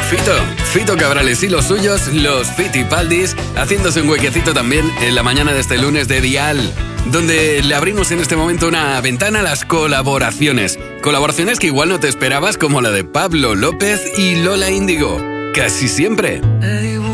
Fito Cabrales y los suyos, los Fitipaldis, haciéndose un huequecito también en la mañana de este lunes de Dial, donde le abrimos en este momento una ventana a las colaboraciones. Colaboraciones que igual no te esperabas, como la de Pablo López y Lola Índigo. Casi siempre.